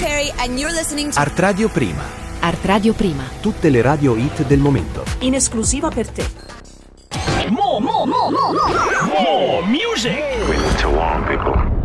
Perry and you're listening to Art Radio Prima. Art Radio Prima. Tutte le radio hit del momento. In esclusiva per te. More music. We need to warn people.